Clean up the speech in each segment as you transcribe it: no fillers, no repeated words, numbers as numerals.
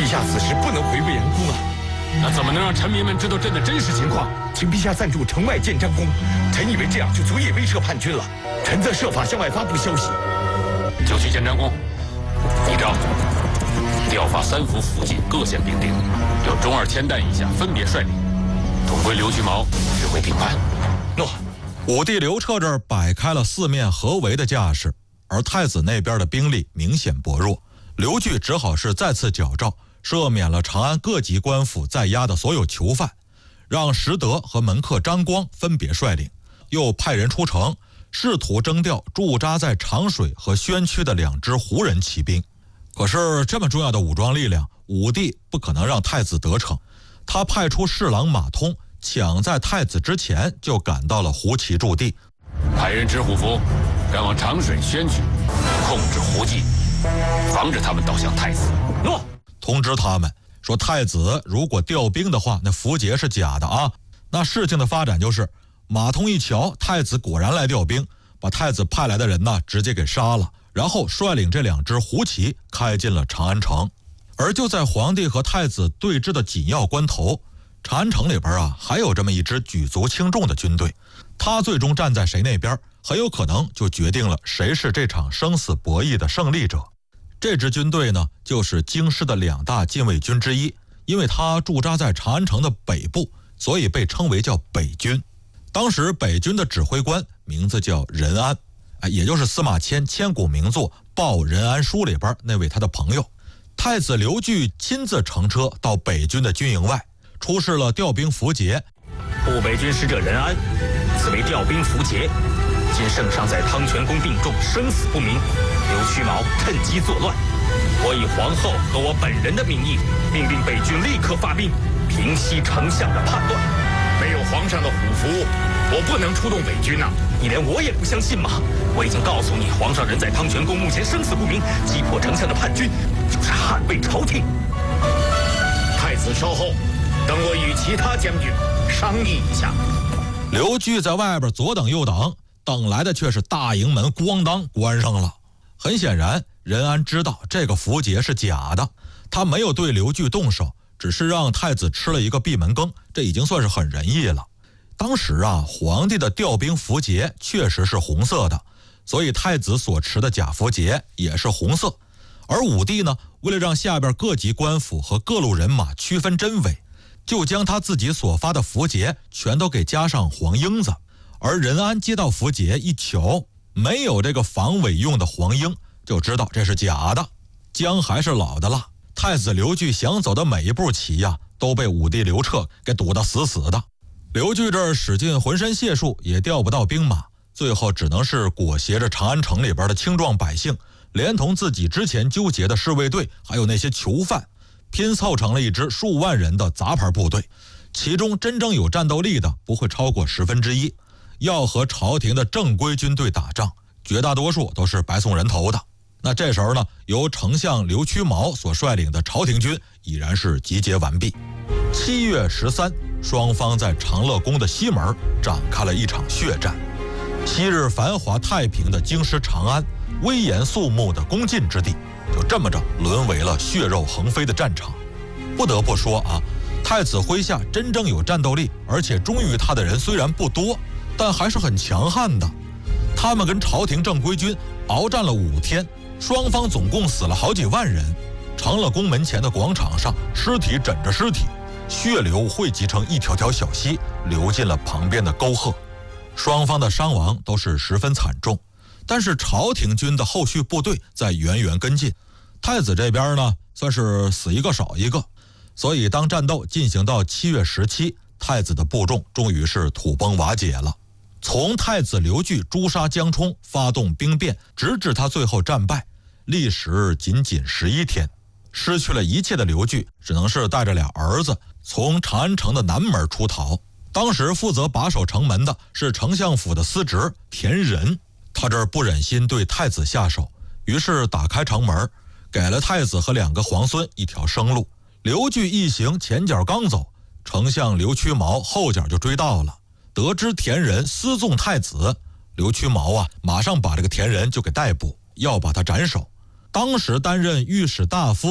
陛下此时不能回未央宫啊！ 那怎么能让臣民们知道朕的真实情况？ 请陛下暂驻城外建章宫，臣以为这样就足以威慑叛军了。臣则设法向外发布消息。 就去建章宫，依诏调发3府附近各县兵丁，由中2千担以下分别率领，统归刘屈毛指挥兵办。 诺。 武帝刘彻这儿摆开了四面合围的架势，而太子那边的兵力明显薄弱，刘据只好是再次矫诏，赦免了长安各级官府在押的所有囚犯，让石德和门客张光分别率领，又派人出城，试图征调驻扎在长水和宣区的2支胡人骑兵。可是这么重要的武装力量，武帝不可能让太子得逞，他派出侍郎马通，抢在太子之前就赶到了胡骑驻地， 派人执虎符赶往长水宣区，控制胡骑，防止他们倒向太子。 诺。 通知他们说，太子如果调兵的话，那符节是假的啊。那事情的发展就是，马通一瞧太子果然来调兵，把太子派来的人呢直接给杀了，然后率领这2支胡骑开进了长安城。而就在皇帝和太子对峙的紧要关头，长安城里边啊还有这么一支举足轻重的军队，他最终站在谁那边，很有可能就决定了谁是这场生死博弈的胜利者。这支军队呢，就是京师的2大禁卫军之一，因为它驻扎在长安城的北部，所以被称为叫北军。当时北军的指挥官名字叫任安，也就是司马迁千古名作《报任安书》里边那位他的朋友。太子刘据亲自乘车到北军的军营外，出示了调兵符节。 护北军使者任安，此为调兵符节。今圣上在汤泉宫病重，生死不明，刘屈毛趁机作乱。我以皇后和我本人的名义，命令北军立刻发兵，平息丞相的叛乱。 没有皇上的虎符，我不能出动北军呐！ 你连我也不相信吗？我已经告诉你，皇上人在汤泉宫，目前生死不明，击破丞相的叛军就是捍卫朝廷。 太子稍后，等我与其他将军商议一下。 刘据在外边左等右等，等来的却是大营门咣当关上了。很显然，任安知道这个符节是假的，他没有对刘据动手，只是让太子吃了一个闭门羹，这已经算是很仁义了。当时啊，皇帝的调兵符节确实是红色的，所以太子所持的假符节也是红色。而武帝呢，为了让下边各级官府和各路人马区分真伪，就将他自己所发的符节全都给加上黄缨子。而任安接到符节一瞧，没有这个防伪用的黄缨，就知道这是假的。姜还是老的辣，太子刘据想走的每一步棋呀，都被武帝刘彻给堵得死死的。刘据这儿使尽浑身解数也调不到兵马，最后只能是裹挟着长安城里边的青壮百姓，连同自己之前纠结的侍卫队，还有那些囚犯，拼凑成了一支数万人的杂牌部队，其中真正有战斗力的不会超过1/10。要和朝廷的正规军队打仗，绝大多数都是白送人头的。那这时候呢，由丞相刘屈毛所率领的朝廷军已然是集结完毕。7月13，双方在长乐宫的西门展开了一场血战。昔日繁华太平的京师长安，威严肃穆的恭进之地，就这么着沦为了血肉横飞的战场。不得不说啊，太子麾下真正有战斗力，而且忠于他的人虽然不多，但还是很强悍的。他们跟朝廷正规军鏖战了5天，双方总共死了好几万人。长乐宫门前的广场上，尸体枕着尸体，血流汇集成一条条小溪，流进了旁边的沟壑。双方的伤亡都是十分惨重，但是朝廷军的后续部队在源源跟进。太子这边呢，算是死一个少一个。所以当战斗进行到7月17，太子的部众终于是土崩瓦解了。从太子刘据诛杀江充，发动兵变，直至他最后战败，历时仅仅11天。失去了一切的刘据，只能是带着俩儿子从长安城的南门出逃。当时负责把守城门的是丞相府的司职田仁，他这儿不忍心对太子下手，于是打开城门，给了太子和2个皇孙一条生路。刘据一行前脚刚走，丞相刘屈毛后脚就追到了。得知田仁私纵太子，刘屈毛啊，马上把这个田仁就给逮捕，要把他斩首。当时担任御史大夫的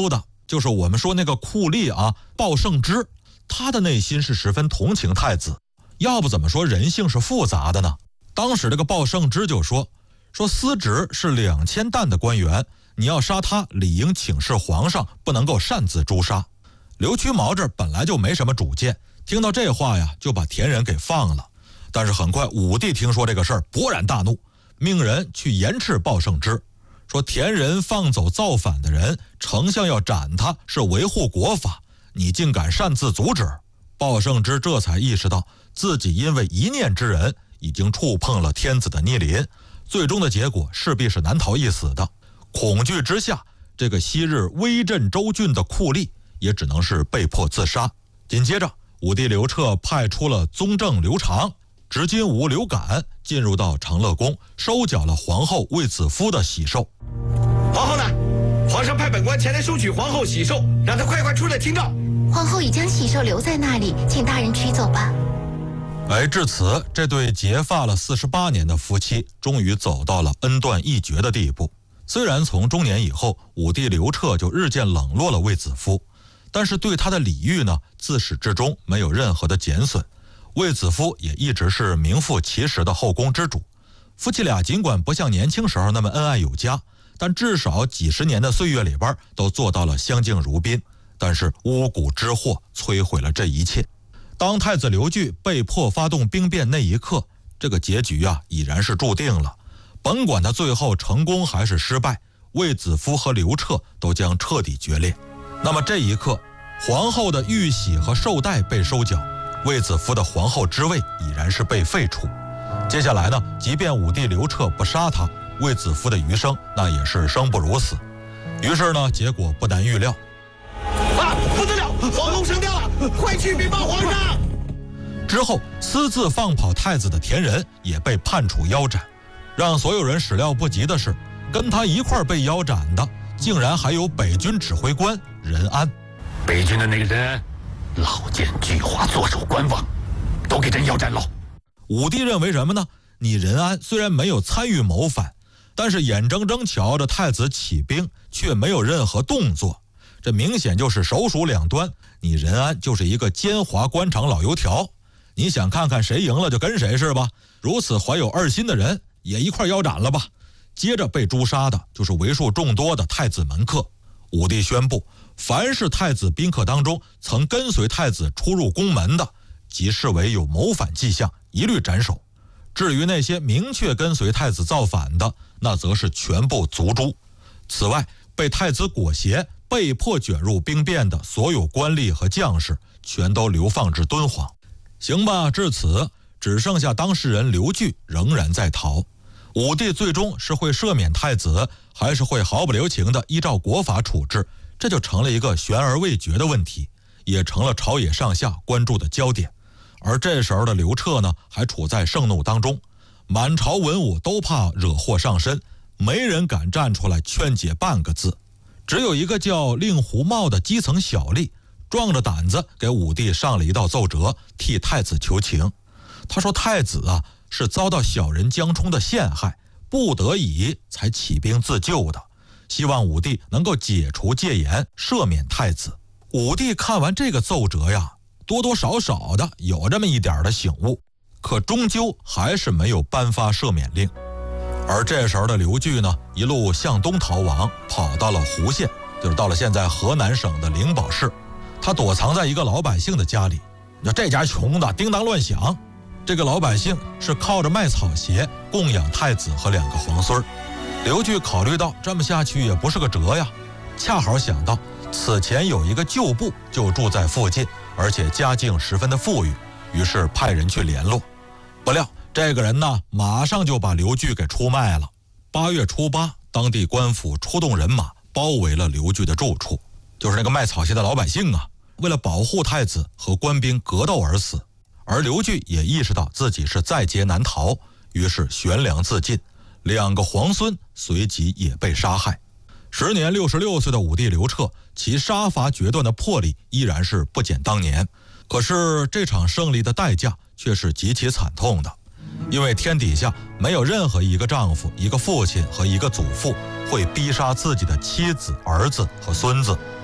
就是我们说那个酷吏啊，鲍胜之，他的内心是十分同情太子，要不怎么说人性是复杂的呢？当时这个鲍胜之就说司职是2000担的官员，你要杀他，理应请示皇上，不能够擅自诛杀。刘屈毛这本来就没什么主见，听到这话呀，就把田仁给放了。但是很快武帝听说这个事儿，勃然大怒，命人去严斥鲍胜之，说田仁放走造反的人，丞相要斩他，是维护国法，你竟敢擅自阻止。鲍胜之这才意识到自己因为一念之仁，已经触碰了天子的逆鳞，最终的结果势必是难逃一死的。恐惧之下，这个昔日威震州郡的酷吏也只能是被迫自杀。紧接着武帝刘彻派出了宗正刘长、执金吾刘敢进入到长乐宫，收缴了皇后卫子夫的喜寿。 皇后呢？皇上派本官前来收取皇后喜寿，让她快出来听诏。 皇后已将喜寿留在那里，请大人取走吧。 至此，这对结发了48年的夫妻终于走到了恩断义绝的地步。虽然从中年以后，武帝刘彻就日渐冷落了卫子夫，但是对他的礼遇呢，自始至终没有任何的减损。卫子夫也一直是名副其实的后宫之主。夫妻俩尽管不像年轻时候那么恩爱有加，但至少几十年的岁月里边都做到了相敬如宾。但是巫蛊之祸摧毁了这一切。当太子刘据被迫发动兵变那一刻，这个结局啊已然是注定了。甭管他最后成功还是失败，卫子夫和刘彻都将彻底决裂。那么这一刻，皇后的玉玺和绶带被收缴，卫子夫的皇后之位已然是被废除。接下来呢，即便武帝刘彻不杀他，卫子夫的余生那也是生不如死。于是呢，结果不难预料。 不得了，皇后升吊了，快去禀报皇上。 之后私自放跑太子的田仁也被判处腰斩。让所有人始料不及的是，跟他一块被腰斩的竟然还有北军指挥官任安。 北军的那个任安老奸巨猾，坐守观望，都给朕腰斩了。 武帝认为什么呢？你任安虽然没有参与谋反，但是眼睁睁瞧着太子起兵，却没有任何动作，这明显就是首鼠两端。你任安就是一个奸猾官场老油条，你想看看谁赢了就跟谁是吧？如此怀有二心的人也一块腰斩了吧。接着被诛杀的就是为数众多的太子门客。武帝宣布，凡是太子宾客当中曾跟随太子出入宫门的，即视为有谋反迹象，一律斩首。至于那些明确跟随太子造反的，那则是全部族诛。此外，被太子裹挟被迫卷入兵变的所有官吏和将士，全都流放至敦煌。行吧，至此只剩下当事人刘据仍然在逃。武帝最终是会赦免太子，还是会毫不留情地依照国法处置，这就成了一个悬而未决的问题，也成了朝野上下关注的焦点。而这时候的刘彻呢，还处在盛怒当中，满朝文武都怕惹祸上身，没人敢站出来劝解半个字。只有一个叫令狐茂的基层小吏壮着胆子给武帝上了一道奏折，替太子求情。他说太子啊是遭到小人江充的陷害，不得已才起兵自救的，希望武帝能够解除戒严，赦免太子。武帝看完这个奏折呀，多多少少的有这么一点的醒悟，可终究还是没有颁发赦免令。而这时候的刘据呢，一路向东逃亡，跑到了胡县，就是到了现在河南省的灵宝市。他躲藏在一个老百姓的家里，这家穷的叮当乱响。这个老百姓是靠着卖草鞋供养太子和2个皇孙。刘据考虑到这么下去也不是个辙呀，恰好想到此前有一个旧部就住在附近，而且家境十分的富裕，于是派人去联络。不料这个人呢，马上就把刘据给出卖了。8月初8，当地官府出动人马包围了刘据的住处，就是那个卖草鞋的老百姓啊，为了保护太子和官兵格斗而死。而刘据也意识到自己是在劫难逃，于是悬梁自尽，2个皇孙随即也被杀害。时年66岁的武帝刘彻，其杀伐决断的魄力依然是不减当年。可是这场胜利的代价却是极其惨痛的，因为天底下没有任何一个丈夫、一个父亲和一个祖父会逼杀自己的妻子、儿子和孙子。